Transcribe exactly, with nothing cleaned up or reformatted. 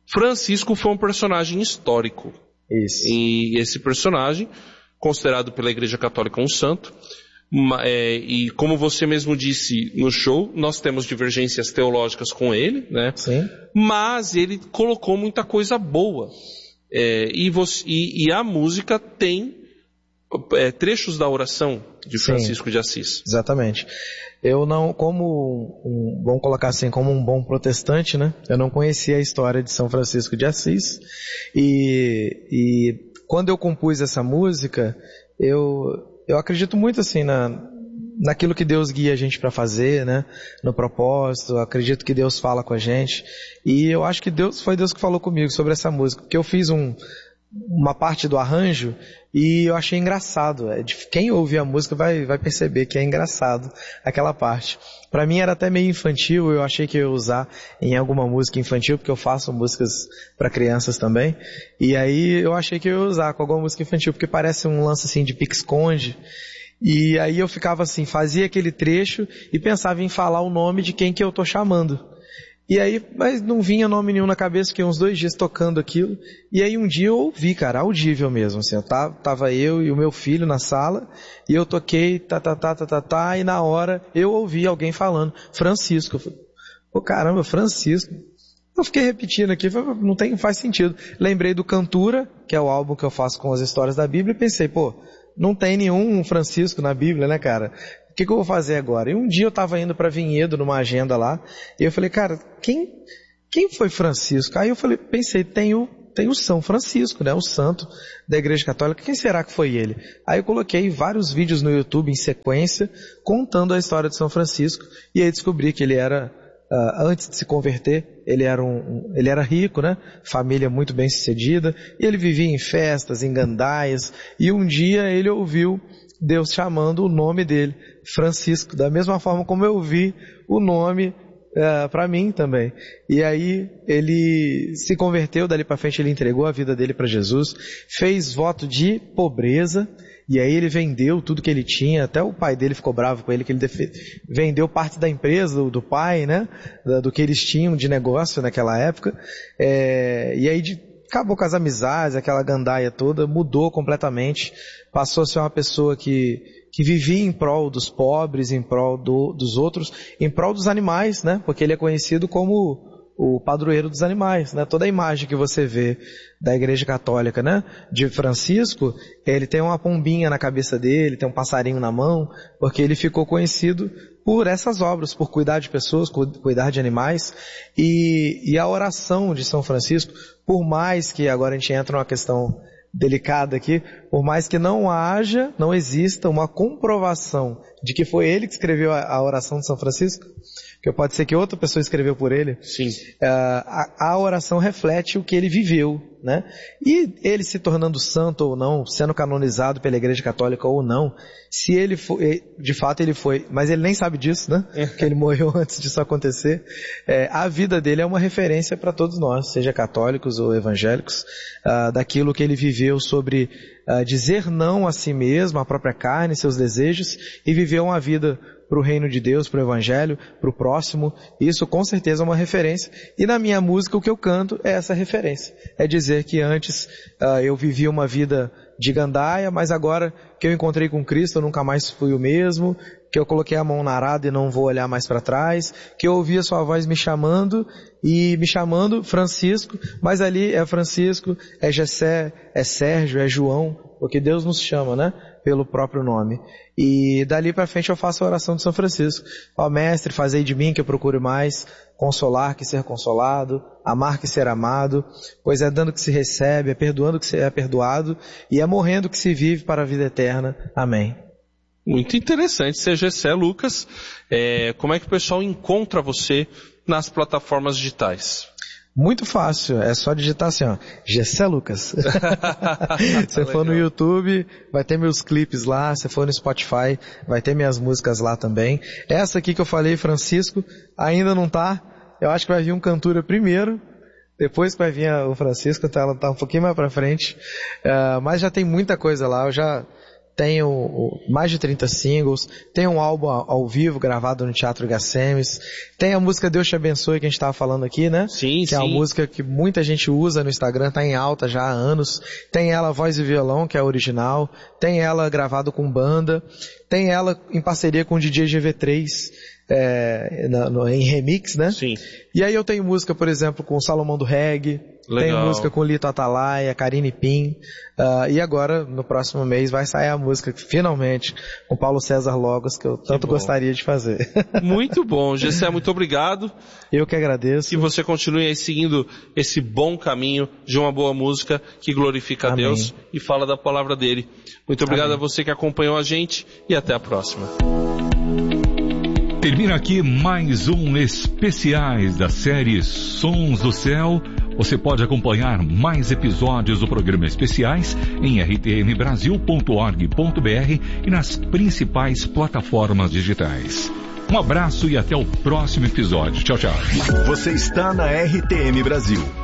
Francisco foi um personagem histórico. Isso. E esse personagem, considerado pela Igreja Católica um santo, é, e como você mesmo disse no show, nós temos divergências teológicas com ele, né? Sim. Mas ele colocou muita coisa boa. É, e, você, e, e a música tem é, trechos da oração de Francisco Sim, de Assis. Exatamente. Eu não, como, um, vamos colocar assim, como um bom protestante, né? Eu não conhecia a história de São Francisco de Assis. E, e quando eu compus essa música, eu... Eu acredito muito assim na, naquilo que Deus guia a gente para fazer, né? No propósito, eu acredito que Deus fala com a gente. E eu acho que Deus, foi Deus que falou comigo sobre essa música, porque eu fiz um, uma parte do arranjo e eu achei engraçado. Quem ouve a música vai, vai perceber que é engraçado aquela parte. Para mim era até meio infantil, eu achei que eu ia usar em alguma música infantil, porque eu faço músicas para crianças também. E aí eu achei que eu ia usar com alguma música infantil, porque parece um lance assim de pique-esconde. E aí eu ficava assim, fazia aquele trecho e pensava em falar o nome de quem que eu tô chamando. E aí, mas não vinha nome nenhum na cabeça, fiquei uns dois dias tocando aquilo. E aí um dia eu ouvi, cara, audível mesmo, assim, eu tava, tava eu e o meu filho na sala, e eu toquei, tá, tá, tá, tá, tá, tá, e na hora eu ouvi alguém falando, Francisco. Eu falei, pô, caramba, Francisco. Eu fiquei repetindo aqui, não tem, não faz sentido. Lembrei do Cantura, que é o álbum que eu faço com as histórias da Bíblia, e pensei, pô, não tem nenhum Francisco na Bíblia, né, cara? O que, que eu vou fazer agora? E um dia eu estava indo para Vinhedo, numa agenda lá, e eu falei, cara, quem, quem foi Francisco? Aí eu falei, pensei, tem o, tem o São Francisco, né, o santo da Igreja Católica, quem será que foi ele? Aí eu coloquei vários vídeos no YouTube em sequência, contando a história de São Francisco, e aí descobri que ele era, uh, antes de se converter, ele era, um, um, ele era rico, né, família muito bem sucedida, e ele vivia em festas, em gandaias, e um dia ele ouviu Deus chamando o nome dele, Francisco, da mesma forma como eu vi o nome uh, para mim também. E aí ele se converteu, dali para frente ele entregou a vida dele para Jesus, fez voto de pobreza, e aí ele vendeu tudo que ele tinha, até o pai dele ficou bravo com ele, que ele defe... vendeu parte da empresa, do, do pai, né, do, do que eles tinham de negócio naquela época, é... e aí de... acabou com as amizades, aquela gandaia toda, mudou completamente, passou a ser uma pessoa que, que vivia em prol dos pobres, em prol do, dos outros, em prol dos animais, né? Porque ele é conhecido como o padroeiro dos animais, né? Toda a imagem que você vê da Igreja Católica, né, de Francisco, ele tem uma pombinha na cabeça dele, tem um passarinho na mão, porque ele ficou conhecido por essas obras, por cuidar de pessoas, cuidar de animais, e, e a oração de São Francisco, por mais que, agora a gente entra numa questão delicada aqui, por mais que não haja, não exista uma comprovação de que foi ele que escreveu a, a oração de São Francisco, que pode ser que outra pessoa escreveu por ele. Sim. A, a oração reflete o que ele viveu, né? E ele se tornando santo ou não, sendo canonizado pela Igreja Católica ou não, se ele foi, de fato ele foi, mas ele nem sabe disso, né? Porque ele morreu antes disso acontecer. É, a vida dele é uma referência para todos nós, seja católicos ou evangélicos, uh, daquilo que ele viveu sobre uh, dizer não a si mesmo, à própria carne, seus desejos, e viver uma vida para o reino de Deus, para o evangelho, para o próximo. Isso com certeza é uma referência. E na minha música o que eu canto é essa referência. É dizer que antes uh, eu vivia uma vida de gandaia, mas agora que eu encontrei com Cristo eu nunca mais fui o mesmo, que eu coloquei a mão na arada e não vou olhar mais para trás, que eu ouvi a sua voz me chamando, e me chamando Francisco, mas ali é Francisco, é Gessé, é Sérgio, é João, porque Deus nos chama, né? Pelo próprio nome. E dali para frente eu faço a oração de São Francisco. Ó Mestre, fazei de mim que eu procure mais, consolar que ser consolado, amar que ser amado, pois é dando que se recebe, é perdoando que se é perdoado, e é morrendo que se vive para a vida eterna. Amém. Muito interessante, C G C, Lucas. É, como é que o pessoal encontra você nas plataformas digitais? Muito fácil, é só digitar assim, ó, G C Lucas. Se for no YouTube, vai ter meus clipes lá, se for no Spotify, vai ter minhas músicas lá também. Essa aqui que eu falei, Francisco, ainda não tá, eu acho que vai vir um Cantura primeiro, depois que vai vir o Francisco, então ela tá um pouquinho mais pra frente, uh, mas já tem muita coisa lá, eu já tenho mais de trinta singles, tenho um álbum ao vivo gravado no Teatro Gacemes, tem a música Deus Te Abençoe que a gente estava falando aqui, né? Sim, que sim. é uma música que muita gente usa no Instagram, tá em alta já há anos. Tem ela voz e violão, que é a original, tem ela gravado com banda, tem ela em parceria com o D J G V três, é, na, no, em remix, né? Sim. E aí eu tenho música, por exemplo, com o Salomão do Reggae, Legal. Tenho música com Lito Atalaia, Karine Pim, uh, e agora, no próximo mês, vai sair a música, finalmente, com Paulo César Logos, que eu tanto que gostaria de fazer. Muito bom. Gessé, muito obrigado. Eu que agradeço. Que você continue aí seguindo esse bom caminho de uma boa música que glorifica Amém. a Deus e fala da palavra dele. Muito obrigado Amém. a você que acompanhou a gente e até a próxima. Termina aqui mais um Especiais da série Sons do Céu. Você pode acompanhar mais episódios do programa Especiais em r t m brasil ponto org ponto b r e nas principais plataformas digitais. Um abraço e até o próximo episódio. Tchau, tchau. Você está na R T M Brasil,